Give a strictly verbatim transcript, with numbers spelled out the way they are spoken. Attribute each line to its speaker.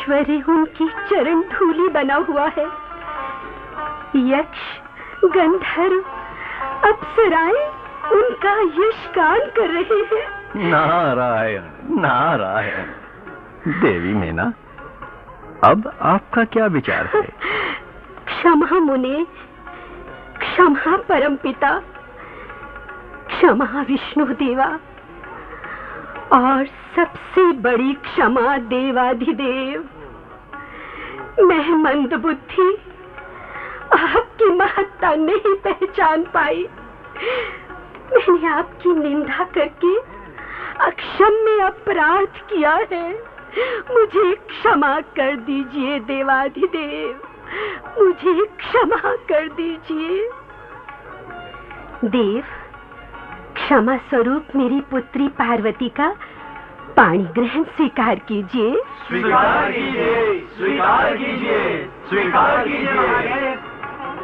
Speaker 1: ईश्वरी उनकी चरण धूलि बना हुआ है। यक्ष, गंधर्व, अप्सराएं उनका यश गान कर रहे हैं।
Speaker 2: नारायण नारायण। देवी मीना, अब आपका क्या विचार है?
Speaker 1: क्षमा मुने, क्षमा परमपिता, क्षमा विष्णु देवा, और सबसे बड़ी क्षमा देवाधिदेव। मैं मंद बुद्धि आपकी महत्ता नहीं पहचान पाई। मैंने आपकी निंदा करके अक्षम्य अपराध किया है। मुझे क्षमा कर दीजिए देवाधिदेव, मुझे क्षमा कर दीजिए। देव, क्षमा स्वरूप मेरी पुत्री पार्वती का पाणी ग्रहण स्वीकार कीजिए।
Speaker 3: स्वीकार कीजिए, स्वीकार कीजिए, स्वीकार कीजिए।